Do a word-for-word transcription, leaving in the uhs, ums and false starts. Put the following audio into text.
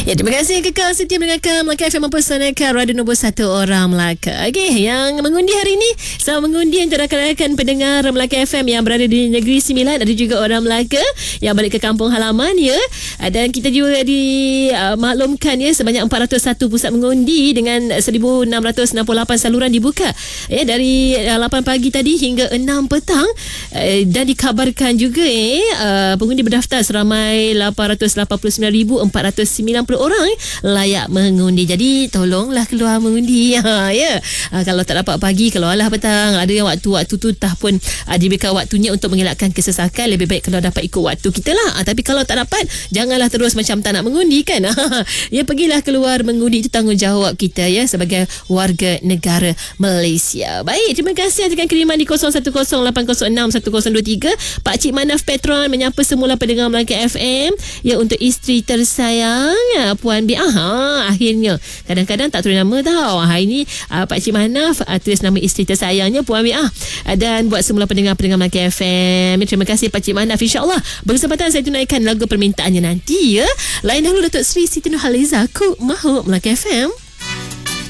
Ya, terima kasih kekal setia mendengarkan Melaka F M mempersanakan radio nombor satu orang Melaka. Okey, yang mengundi hari ini sama mengundi antara rakan-rakan pendengar Melaka F M yang berada di Negeri Sembilan, ada juga orang Melaka yang balik ke kampung halaman ya. Dan kita juga dimaklumkan ya sebanyak empat ratus satu pusat mengundi dengan seribu enam ratus enam puluh lapan saluran dibuka ya dari lapan pagi tadi hingga enam petang, dan dikabarkan juga eh pengundi berdaftar seramai lapan ratus lapan puluh sembilan ribu empat ratus sembilan puluh orang layak mengundi. Jadi tolonglah keluar mengundi ha, ya. Ha, kalau tak dapat pagi, keluarlah petang. Ada yang waktu-waktu tu tak pun ha, diberikan waktunya untuk mengelakkan kesesakan. Lebih baik kalau dapat ikut waktu kita lah. Ha, tapi kalau tak dapat, janganlah terus macam tak nak mengundi kan. Ha, ya, pergilah keluar mengundi. Itu tanggungjawab kita ya sebagai warga negara Malaysia. Baik, terima kasih atas kiriman di kosong satu kosong lapan kosong enam satu kosong dua tiga. Pak Cik Manaf Petron menyapa semula pendengar Melaka F M ya, untuk isteri tersayang Puan B. Aha, akhirnya kadang-kadang tak tulis nama tau. Hari ini uh, Pak Cik Manaf uh, tulis nama isteri tersayangnya Puan B. Ah. Uh, dan buat semula pendengar-pendengar Melaka F M, terima kasih Pak Cik Manaf. InsyaAllah berkesempatan saya tunaikan lagu permintaannya nanti ya. Lain dahulu Datuk Seri Siti Nurhaliza, Ku Mahu Melaka F M.